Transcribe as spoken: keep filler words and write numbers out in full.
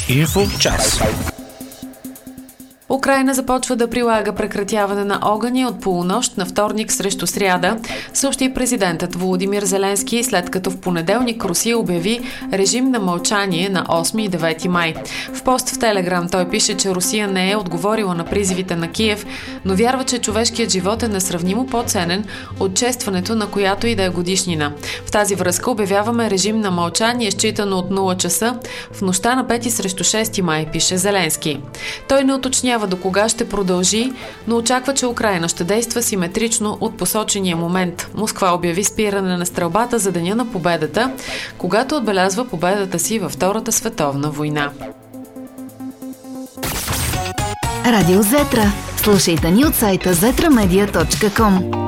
Инфо час. Украйна започва да прилага прекратяване на огъня от полунощ на вторник срещу сряда, съобщи президентът Володимир Зеленски, след като в понеделник Русия обяви режим на мълчание на осми и девети май. В пост в Телеграм той пише, че Русия не е отговорила на призивите на Киев, но вярва, че човешкият живот е несравнимо по-ценен от честването на която и да е годишнина. В тази връзка обявяваме режим на мълчание, считано от нула часа в нощта на пети срещу шести май, пише Зеленски. Той не уточнява до кога ще продължи, но очаква, че Украйна ще действа симетрично от посочения момент. Москва обяви спиране на стрелбата за Деня на победата, когато отбелязва победата си във Втората световна война. Радио Зетра. Слушайте ни от сайта зетра медия точка ком.